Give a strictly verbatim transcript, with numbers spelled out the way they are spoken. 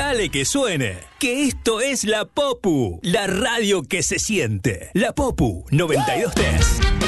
Dale que suene, que esto es La Popu, la radio que se siente. La Popu noventa y dos punto tres.